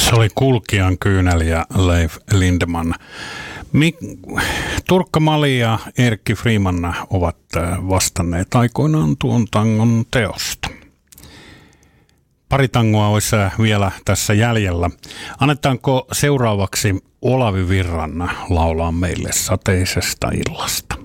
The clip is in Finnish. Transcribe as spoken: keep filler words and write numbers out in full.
Se oli Kulkijan kyynel ja Leif Lindeman. Mik- Turkka Mali ja Erkki Freeman ovat vastanneet aikoinaan tuon tangon teosta. Pari tangoa olisi vielä tässä jäljellä. Annetaanko seuraavaksi Olavi Virran laulaa meille sateisesta illasta?